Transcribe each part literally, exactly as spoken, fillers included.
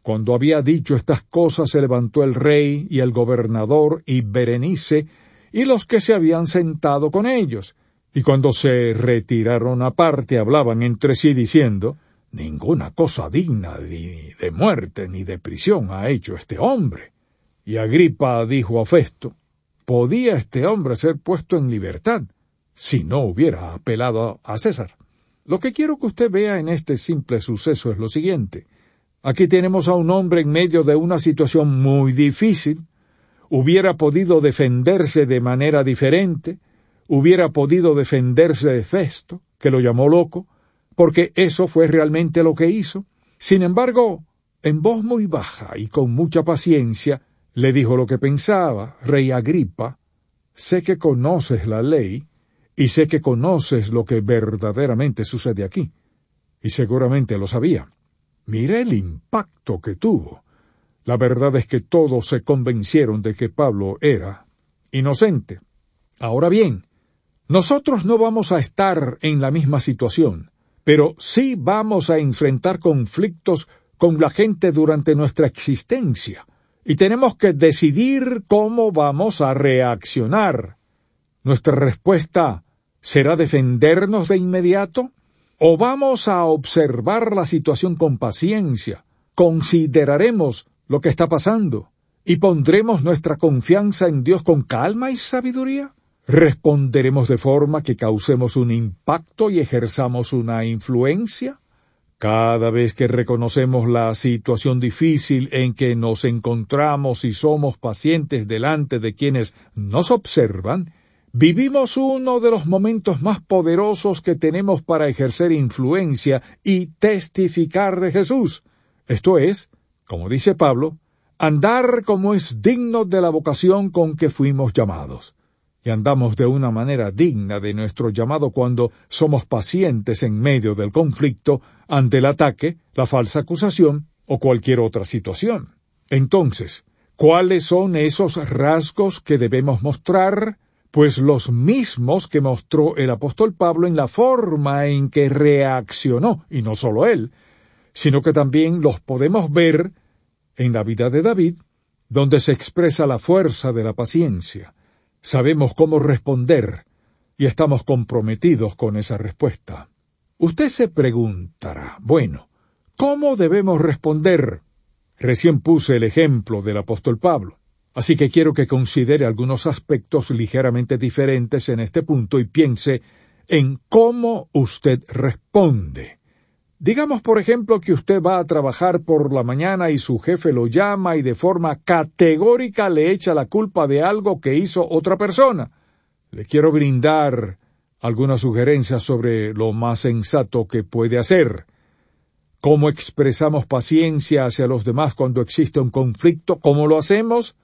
Cuando había dicho estas cosas, se levantó el rey y el gobernador y Berenice y los que se habían sentado con ellos. Y cuando se retiraron aparte, hablaban entre sí diciendo: «Ninguna cosa digna ni de muerte ni de prisión ha hecho este hombre». Y Agripa dijo a Festo: «¿Podía este hombre ser puesto en libertad si no hubiera apelado a César?» Lo que quiero que usted vea en este simple suceso es lo siguiente. Aquí tenemos a un hombre en medio de una situación muy difícil. Hubiera podido defenderse de manera diferente, hubiera podido defenderse de Festo, que lo llamó loco, porque eso fue realmente lo que hizo. Sin embargo, en voz muy baja y con mucha paciencia, le dijo lo que pensaba: «Rey Agripa, sé que conoces la ley y sé que conoces lo que verdaderamente sucede aquí». Y seguramente lo sabía. Mire el impacto que tuvo. La verdad es que todos se convencieron de que Pablo era inocente. Ahora bien, nosotros no vamos a estar en la misma situación, pero sí vamos a enfrentar conflictos con la gente durante nuestra existencia, y tenemos que decidir cómo vamos a reaccionar. ¿Nuestra respuesta será defendernos de inmediato? ¿O vamos a observar la situación con paciencia, consideraremos lo que está pasando y pondremos nuestra confianza en Dios con calma y sabiduría? ¿Responderemos de forma que causemos un impacto y ejerzamos una influencia? Cada vez que reconocemos la situación difícil en que nos encontramos y somos pacientes delante de quienes nos observan, vivimos uno de los momentos más poderosos que tenemos para ejercer influencia y testificar de Jesús. Esto es, como dice Pablo, andar como es digno de la vocación con que fuimos llamados. Y andamos de una manera digna de nuestro llamado cuando somos pacientes en medio del conflicto, ante el ataque, la falsa acusación o cualquier otra situación. Entonces, ¿cuáles son esos rasgos que debemos mostrar? Pues los mismos que mostró el apóstol Pablo en la forma en que reaccionó, y no solo él, sino que también los podemos ver en la vida de David, donde se expresa la fuerza de la paciencia. Sabemos cómo responder y estamos comprometidos con esa respuesta. Usted se preguntará, bueno, ¿cómo debemos responder? Recién puse el ejemplo del apóstol Pablo. Así que quiero que considere algunos aspectos ligeramente diferentes en este punto y piense en cómo usted responde. Digamos, por ejemplo, que usted va a trabajar por la mañana y su jefe lo llama y de forma categórica le echa la culpa de algo que hizo otra persona. Le quiero brindar algunas sugerencias sobre lo más sensato que puede hacer. ¿Cómo expresamos paciencia hacia los demás cuando existe un conflicto? ¿Cómo lo hacemos?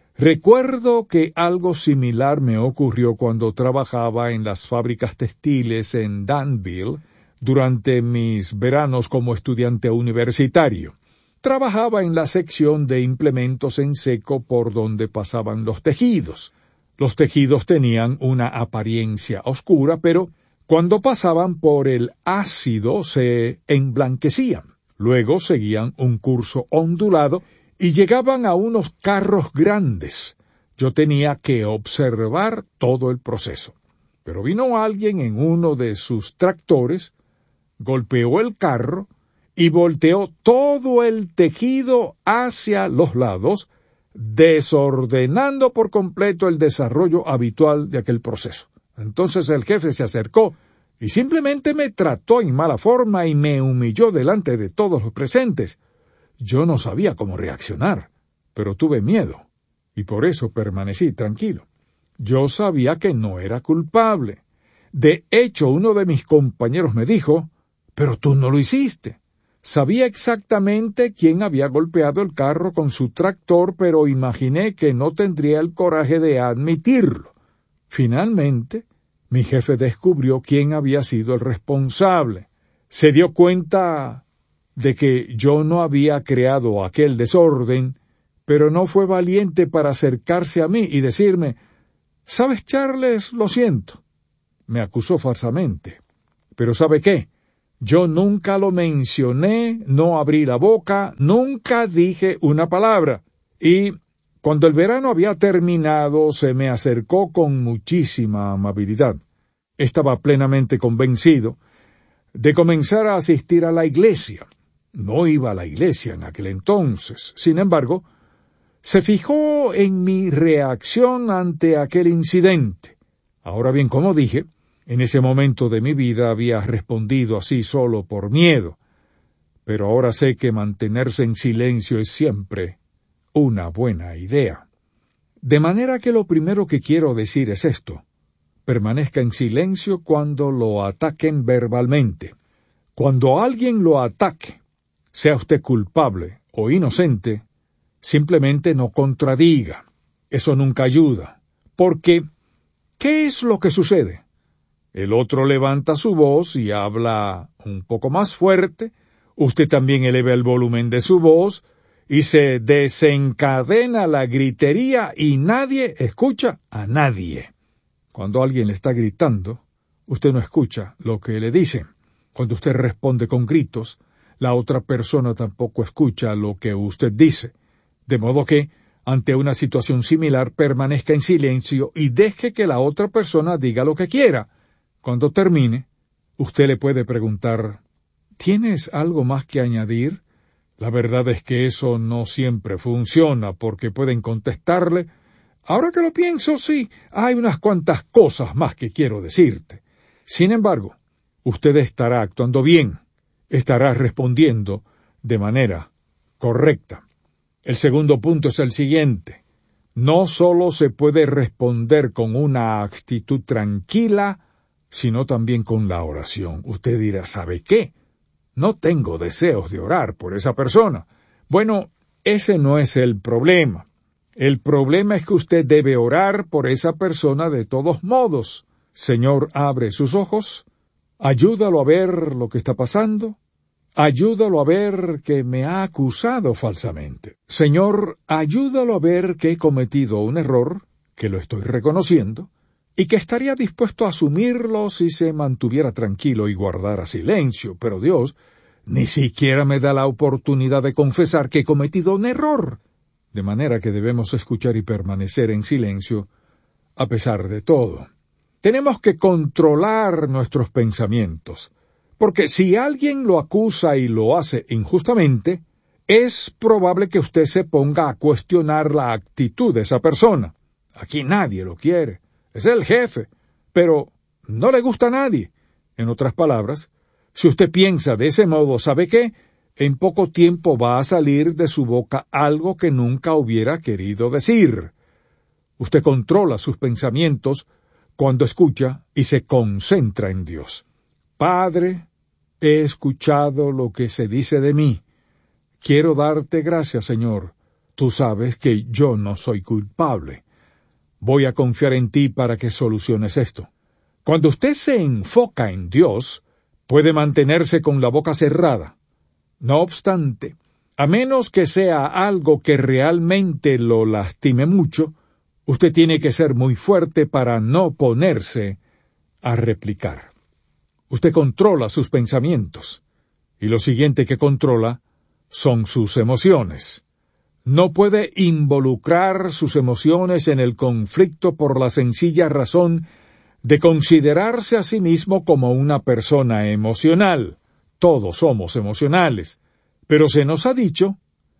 Recuerdo que algo similar me ocurrió cuando trabajaba en las fábricas textiles en Danville durante mis veranos como estudiante universitario. Trabajaba en la sección de implementos en seco por donde pasaban los tejidos. Los tejidos tenían una apariencia oscura, pero cuando pasaban por el ácido se emblanquecían. Luego seguían un curso ondulado y llegaban a unos carros grandes. Yo tenía que observar todo el proceso. Pero vino alguien en uno de sus tractores, golpeó el carro y volteó todo el tejido hacia los lados, desordenando por completo el desarrollo habitual de aquel proceso. Entonces el jefe se acercó y simplemente me trató en mala forma y me humilló delante de todos los presentes. Yo no sabía cómo reaccionar, pero tuve miedo, y por eso permanecí tranquilo. Yo sabía que no era culpable. De hecho, uno de mis compañeros me dijo, «Pero tú no lo hiciste». Sabía exactamente quién había golpeado el carro con su tractor, pero imaginé que no tendría el coraje de admitirlo. Finalmente, mi jefe descubrió quién había sido el responsable. Se dio cuenta de que yo no había creado aquel desorden, pero no fue valiente para acercarse a mí y decirme, «¿Sabes, Charles? Lo siento». Me acusó falsamente. Pero ¿sabe qué? Yo nunca lo mencioné, no abrí la boca, nunca dije una palabra. Y cuando el verano había terminado, se me acercó con muchísima amabilidad. Estaba plenamente convencido de comenzar a asistir a la iglesia. No iba a la iglesia en aquel entonces. Sin embargo, se fijó en mi reacción ante aquel incidente. Ahora bien, como dije, en ese momento de mi vida había respondido así solo por miedo, pero ahora sé que mantenerse en silencio es siempre una buena idea. De manera que lo primero que quiero decir es esto: permanezca en silencio cuando lo ataquen verbalmente. Cuando alguien lo ataque, sea usted culpable o inocente, simplemente no contradiga. Eso nunca ayuda, porque ¿qué es lo que sucede? El otro levanta su voz y habla un poco más fuerte, usted también eleva el volumen de su voz, y se desencadena la gritería y nadie escucha a nadie. Cuando alguien le está gritando, usted no escucha lo que le dice. Cuando usted responde con gritos, la otra persona tampoco escucha lo que usted dice. De modo que, ante una situación similar, permanezca en silencio y deje que la otra persona diga lo que quiera. Cuando termine, usted le puede preguntar: ¿tienes algo más que añadir? La verdad es que eso no siempre funciona, porque pueden contestarle: ahora que lo pienso, sí, hay unas cuantas cosas más que quiero decirte. Sin embargo, usted estará actuando bien, estará respondiendo de manera correcta. El segundo punto es el siguiente: no solo se puede responder con una actitud tranquila, sino también con la oración. Usted dirá: ¿sabe qué? No tengo deseos de orar por esa persona. Bueno, ese no es el problema. El problema es que usted debe orar por esa persona de todos modos. Señor, abre sus ojos, ayúdalo a ver lo que está pasando, ayúdalo a ver que me ha acusado falsamente. Señor, ayúdalo a ver que he cometido un error, que lo estoy reconociendo, y que estaría dispuesto a asumirlo si se mantuviera tranquilo y guardara silencio. Pero Dios ni siquiera me da la oportunidad de confesar que he cometido un error. De manera que debemos escuchar y permanecer en silencio a pesar de todo. Tenemos que controlar nuestros pensamientos, porque si alguien lo acusa y lo hace injustamente, es probable que usted se ponga a cuestionar la actitud de esa persona. Aquí nadie lo quiere. Es el jefe, pero no le gusta a nadie. En otras palabras, si usted piensa de ese modo, ¿sabe qué? En poco tiempo va a salir de su boca algo que nunca hubiera querido decir. Usted controla sus pensamientos cuando escucha y se concentra en Dios. Padre, he escuchado lo que se dice de mí. Quiero darte gracias, Señor. Tú sabes que yo no soy culpable. Voy a confiar en ti para que soluciones esto. Cuando usted se enfoca en Dios, puede mantenerse con la boca cerrada. No obstante, a menos que sea algo que realmente lo lastime mucho, usted tiene que ser muy fuerte para no ponerse a replicar. Usted controla sus pensamientos, y lo siguiente que controla son sus emociones. No puede involucrar sus emociones en el conflicto por la sencilla razón de considerarse a sí mismo como una persona emocional. Todos somos emocionales, pero se nos ha dicho: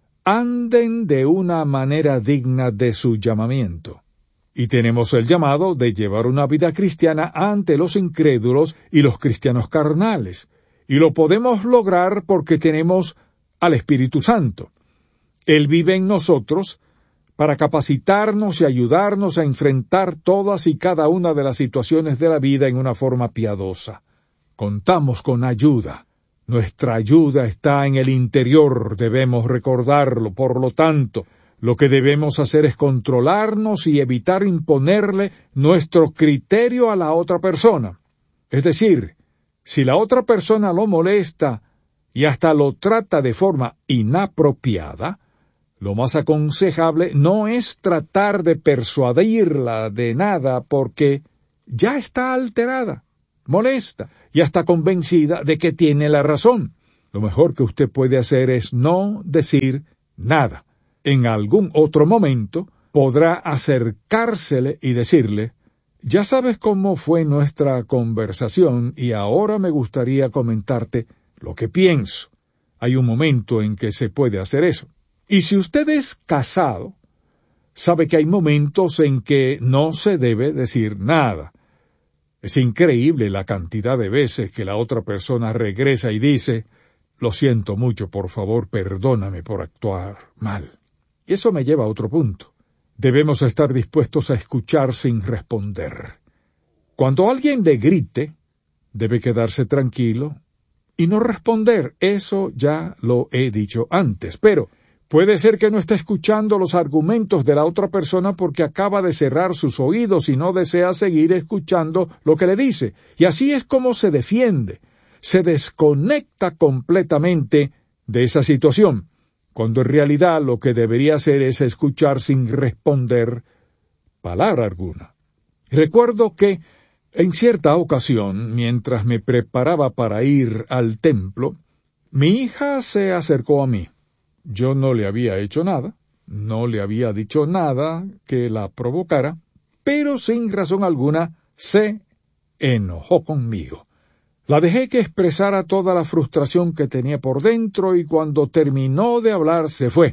anden de una manera digna de su llamamiento. Y tenemos el llamado de llevar una vida cristiana ante los incrédulos y los cristianos carnales, y lo podemos lograr porque tenemos al Espíritu Santo. Él vive en nosotros para capacitarnos y ayudarnos a enfrentar todas y cada una de las situaciones de la vida en una forma piadosa. Contamos con ayuda. Nuestra ayuda está en el interior, debemos recordarlo. Por lo tanto, lo que debemos hacer es controlarnos y evitar imponerle nuestro criterio a la otra persona. Es decir, si la otra persona lo molesta y hasta lo trata de forma inapropiada, lo más aconsejable no es tratar de persuadirla de nada porque ya está alterada. molesta y hasta convencida de que tiene la razón. Lo mejor que usted puede hacer es no decir nada. En algún otro momento podrá acercársele y decirle: ya sabes cómo fue nuestra conversación y ahora me gustaría comentarte lo que pienso. Hay un momento en que se puede hacer eso. Y si usted es casado, sabe que hay momentos en que no se debe decir nada. Es increíble la cantidad de veces que la otra persona regresa y dice: lo siento mucho, por favor, perdóname por actuar mal. Y eso me lleva a otro punto. Debemos estar dispuestos a escuchar sin responder. Cuando alguien le grite, debe quedarse tranquilo y no responder. Eso ya lo he dicho antes, pero puede ser que no esté escuchando los argumentos de la otra persona porque acaba de cerrar sus oídos y no desea seguir escuchando lo que le dice. Y así es como se defiende. Se desconecta completamente de esa situación, cuando en realidad lo que debería hacer es escuchar sin responder palabra alguna. Recuerdo que en cierta ocasión, mientras me preparaba para ir al templo, mi hija se acercó a mí. Yo no le había hecho nada, no le había dicho nada que la provocara, pero sin razón alguna se enojó conmigo. La dejé que expresara toda la frustración que tenía por dentro y cuando terminó de hablar se fue.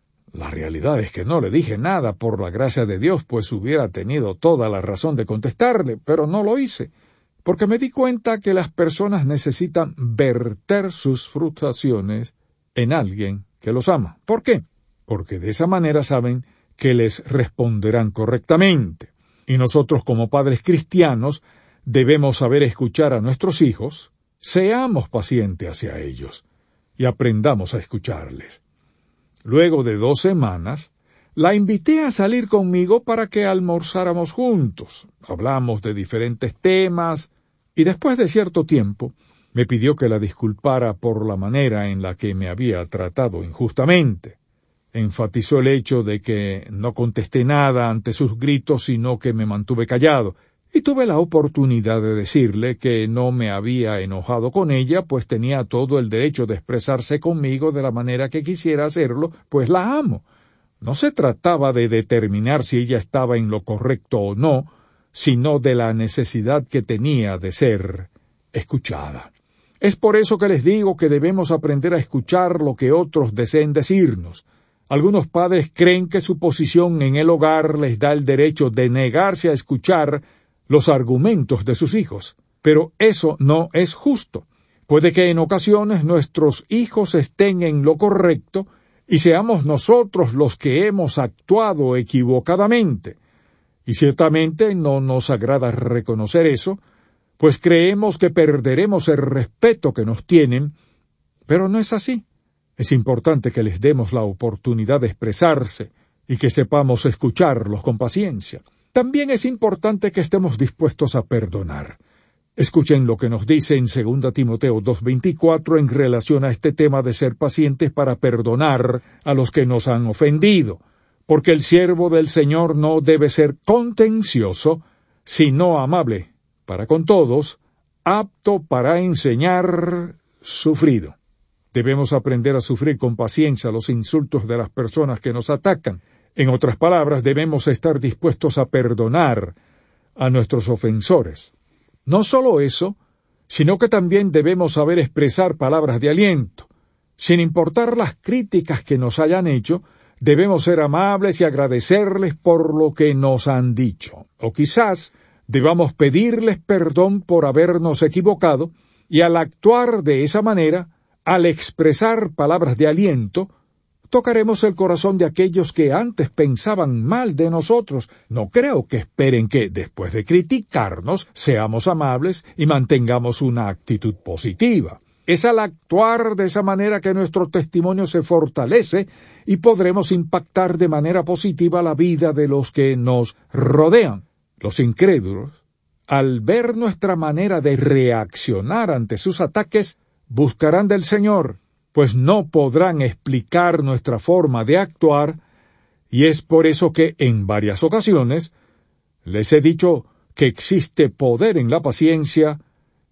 La realidad es que no le dije nada por la gracia de Dios, pues hubiera tenido toda la razón de contestarle, pero no lo hice, porque me di cuenta que las personas necesitan verter sus frustraciones en alguien que los ama. ¿Por qué? Porque de esa manera saben que les responderán correctamente. Y nosotros como padres cristianos debemos saber escuchar a nuestros hijos, seamos pacientes hacia ellos y aprendamos a escucharles. Luego de dos semanas, la invité a salir conmigo para que almorzáramos juntos. Hablamos de diferentes temas y después de cierto tiempo me pidió que la disculpara por la manera en la que me había tratado injustamente. Enfatizó el hecho de que no contesté nada ante sus gritos, sino que me mantuve callado. Y tuve la oportunidad de decirle que no me había enojado con ella, pues tenía todo el derecho de expresarse conmigo de la manera que quisiera hacerlo, pues la amo. No se trataba de determinar si ella estaba en lo correcto o no, sino de la necesidad que tenía de ser escuchada. Es por eso que les digo que debemos aprender a escuchar lo que otros deseen decirnos. Algunos padres creen que su posición en el hogar les da el derecho de negarse a escuchar los argumentos de sus hijos, pero eso no es justo. Puede que en ocasiones nuestros hijos estén en lo correcto y seamos nosotros los que hemos actuado equivocadamente. Y ciertamente no nos agrada reconocer eso, pues creemos que perderemos el respeto que nos tienen, pero no es así. Es importante que les demos la oportunidad de expresarse y que sepamos escucharlos con paciencia. También es importante que estemos dispuestos a perdonar. Escuchen lo que nos dice en segunda Timoteo dos veinticuatro en relación a este tema de ser pacientes para perdonar a los que nos han ofendido, porque el siervo del Señor no debe ser contencioso, sino amable para con todos, apto para enseñar, sufrido. Debemos aprender a sufrir con paciencia los insultos de las personas que nos atacan. En otras palabras, debemos estar dispuestos a perdonar a nuestros ofensores. No solo eso, sino que también debemos saber expresar palabras de aliento. Sin importar las críticas que nos hayan hecho, debemos ser amables y agradecerles por lo que nos han dicho. O quizás debamos pedirles perdón por habernos equivocado, y al actuar de esa manera, al expresar palabras de aliento, tocaremos el corazón de aquellos que antes pensaban mal de nosotros. No creo que esperen que, después de criticarnos, seamos amables y mantengamos una actitud positiva. Es al actuar de esa manera que nuestro testimonio se fortalece y podremos impactar de manera positiva la vida de los que nos rodean. Los incrédulos, al ver nuestra manera de reaccionar ante sus ataques, buscarán del Señor, pues no podrán explicar nuestra forma de actuar, y es por eso que en varias ocasiones les he dicho que existe poder en la paciencia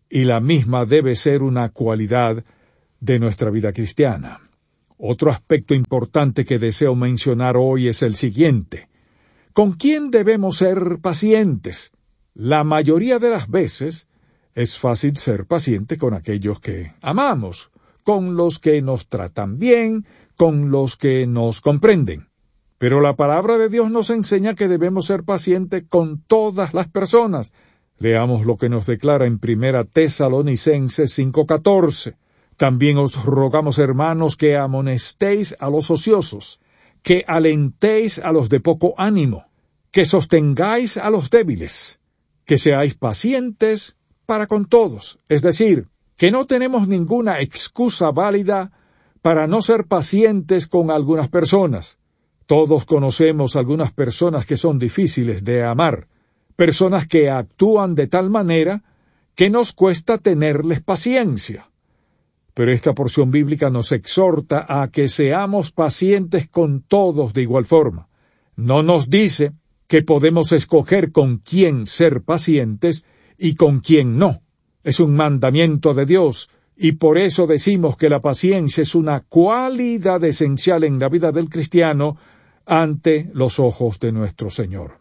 y la misma debe ser una cualidad de nuestra vida cristiana. Otro aspecto importante que deseo mencionar hoy es el siguiente. ¿Con quién debemos ser pacientes? La mayoría de las veces es fácil ser paciente con aquellos que amamos, con los que nos tratan bien, con los que nos comprenden. Pero la palabra de Dios nos enseña que debemos ser pacientes con todas las personas. Leamos lo que nos declara en Primera Tesalonicenses cinco catorce. También os rogamos, hermanos, que amonestéis a los ociosos, que alentéis a los de poco ánimo, que sostengáis a los débiles, que seáis pacientes para con todos. Es decir, que no tenemos ninguna excusa válida para no ser pacientes con algunas personas. Todos conocemos algunas personas que son difíciles de amar, personas que actúan de tal manera que nos cuesta tenerles paciencia. Pero esta porción bíblica nos exhorta a que seamos pacientes con todos de igual forma. No nos dice que podemos escoger con quién ser pacientes y con quién no. Es un mandamiento de Dios, y por eso decimos que la paciencia es una cualidad esencial en la vida del cristiano ante los ojos de nuestro Señor.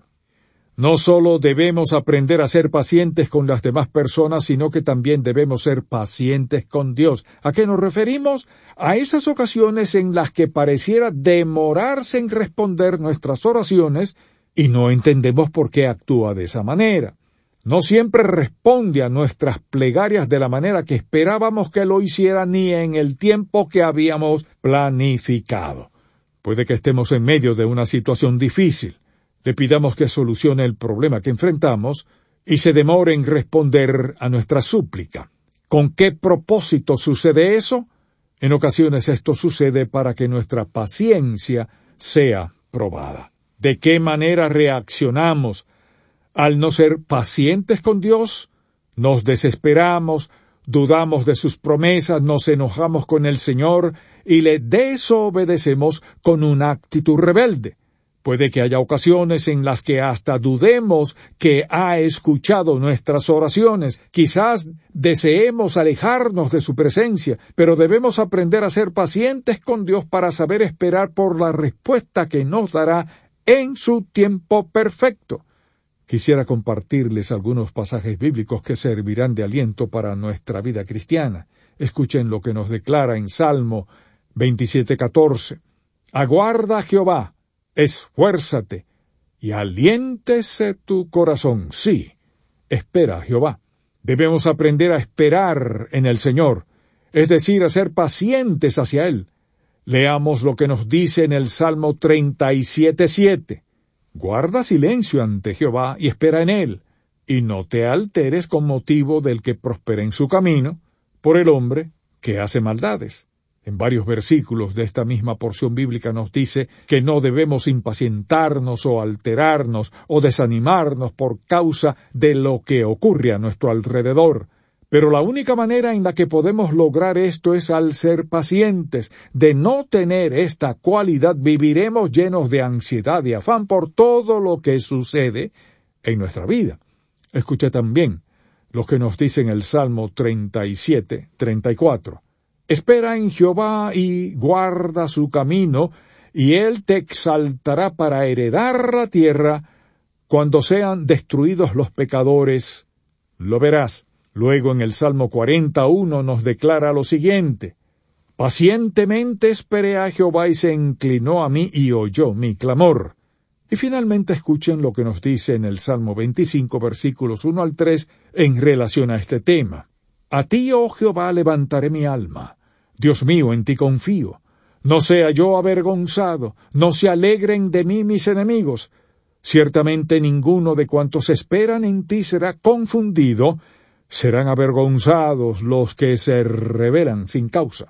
No solo debemos aprender a ser pacientes con las demás personas, sino que también debemos ser pacientes con Dios. ¿A qué nos referimos? A esas ocasiones en las que pareciera demorarse en responder nuestras oraciones y no entendemos por qué actúa de esa manera. No siempre responde a nuestras plegarias de la manera que esperábamos que lo hiciera ni en el tiempo que habíamos planificado. Puede que estemos en medio de una situación difícil. Le pidamos que solucione el problema que enfrentamos y se demore en responder a nuestra súplica. ¿Con qué propósito sucede eso? En ocasiones esto sucede para que nuestra paciencia sea probada. ¿De qué manera reaccionamos al no ser pacientes con Dios? Nos desesperamos, dudamos de sus promesas, nos enojamos con el Señor y le desobedecemos con una actitud rebelde. Puede que haya ocasiones en las que hasta dudemos que ha escuchado nuestras oraciones. Quizás deseemos alejarnos de su presencia, pero debemos aprender a ser pacientes con Dios para saber esperar por la respuesta que nos dará en su tiempo perfecto. Quisiera compartirles algunos pasajes bíblicos que servirán de aliento para nuestra vida cristiana. Escuchen lo que nos declara en Salmo veintisiete catorce. Aguarda a Jehová, esfuérzate, y aliéntese tu corazón. Sí, espera a Jehová. Debemos aprender a esperar en el Señor, es decir, a ser pacientes hacia Él. Leamos lo que nos dice en el Salmo treinta y siete siete. Guarda silencio ante Jehová y espera en Él, y no te alteres con motivo del que prospera en su camino, por el hombre que hace maldades. En varios versículos de esta misma porción bíblica nos dice que no debemos impacientarnos o alterarnos o desanimarnos por causa de lo que ocurre a nuestro alrededor. Pero la única manera en la que podemos lograr esto es al ser pacientes. De no tener esta cualidad, viviremos llenos de ansiedad y afán por todo lo que sucede en nuestra vida. Escuché también lo que nos dice en el Salmo treinta y siete treinta y cuatro. Espera en Jehová y guarda su camino, y Él te exaltará para heredar la tierra. Cuando sean destruidos los pecadores, lo verás. Luego en el Salmo cuarenta y uno nos declara lo siguiente. Pacientemente esperé a Jehová y se inclinó a mí y oyó mi clamor. Y finalmente escuchen lo que nos dice en el Salmo veinticinco, versículos uno al tres, en relación a este tema. A ti, oh Jehová, levantaré mi alma. Dios mío, en ti confío. No sea yo avergonzado, no se alegren de mí mis enemigos. Ciertamente ninguno de cuantos esperan en ti será confundido, serán avergonzados los que se rebelan sin causa.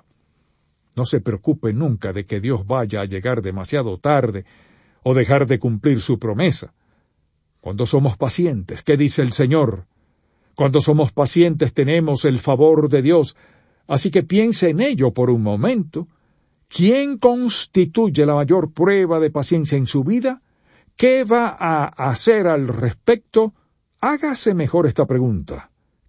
No se preocupe nunca de que Dios vaya a llegar demasiado tarde o dejar de cumplir su promesa. Cuando somos pacientes, ¿qué dice el Señor? Cuando somos pacientes tenemos el favor de Dios, así que piense en ello por un momento. ¿Quién constituye la mayor prueba de paciencia en su vida? ¿Qué va a hacer al respecto? Hágase mejor esta pregunta.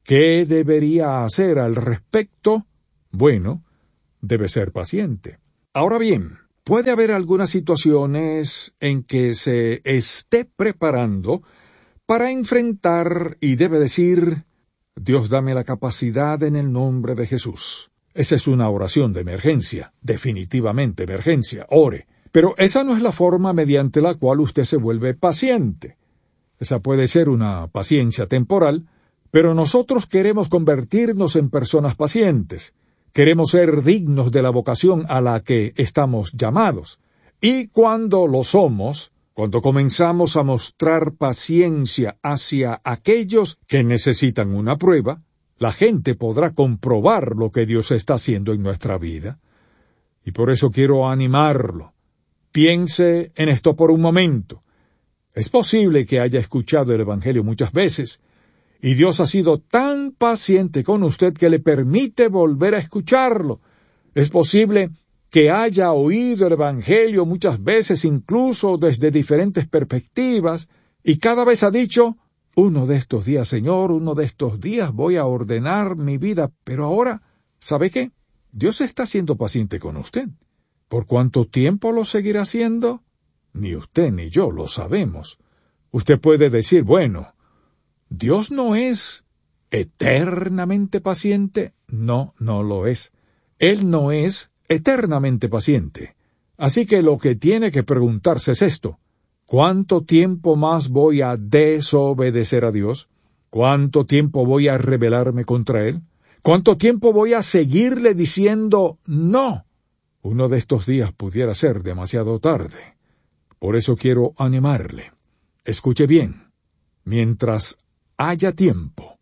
¿Qué debería hacer al respecto? Bueno, debe ser paciente. Ahora bien, puede haber algunas situaciones en que se esté preparando para enfrentar y debe decir: Dios, dame la capacidad en el nombre de Jesús. Esa es una oración de emergencia, definitivamente emergencia, ore. Pero esa no es la forma mediante la cual usted se vuelve paciente. Esa puede ser una paciencia temporal, pero nosotros queremos convertirnos en personas pacientes. Queremos ser dignos de la vocación a la que estamos llamados. Y cuando lo somos, cuando comenzamos a mostrar paciencia hacia aquellos que necesitan una prueba, la gente podrá comprobar lo que Dios está haciendo en nuestra vida. Y por eso quiero animarlo. Piense en esto por un momento. Es posible que haya escuchado el Evangelio muchas veces, y Dios ha sido tan paciente con usted que le permite volver a escucharlo. Es posible que haya oído el Evangelio muchas veces, incluso desde diferentes perspectivas, y cada vez ha dicho: uno de estos días, Señor, uno de estos días voy a ordenar mi vida. Pero ahora, ¿sabe qué? Dios está siendo paciente con usted. ¿Por cuánto tiempo lo seguirá haciendo? Ni usted ni yo lo sabemos. Usted puede decir: bueno, ¿Dios no es eternamente paciente? No, no lo es. Él no es eternamente paciente. Así que lo que tiene que preguntarse es esto: ¿cuánto tiempo más voy a desobedecer a Dios? ¿Cuánto tiempo voy a rebelarme contra Él? ¿Cuánto tiempo voy a seguirle diciendo no? Uno de estos días pudiera ser demasiado tarde. Por eso quiero animarle. Escuche bien. Mientras haya tiempo,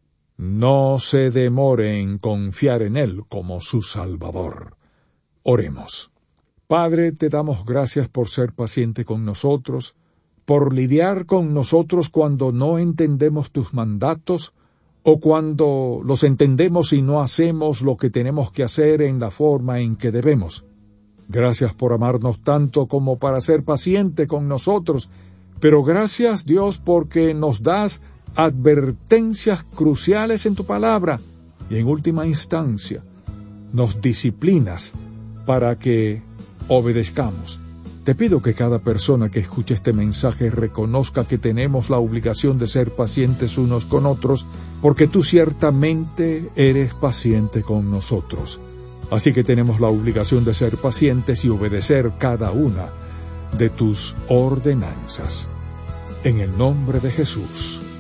no se demore en confiar en Él como su Salvador. Oremos. Padre, te damos gracias por ser paciente con nosotros, por lidiar con nosotros cuando no entendemos tus mandatos, o cuando los entendemos y no hacemos lo que tenemos que hacer en la forma en que debemos. Gracias por amarnos tanto como para ser paciente con nosotros, pero gracias, Dios, porque nos das advertencias cruciales en tu palabra, y en última instancia, nos disciplinas para que obedezcamos. Te pido que cada persona que escuche este mensaje reconozca que tenemos la obligación de ser pacientes unos con otros, porque tú ciertamente eres paciente con nosotros. Así que tenemos la obligación de ser pacientes y obedecer cada una de tus ordenanzas. En el nombre de Jesús.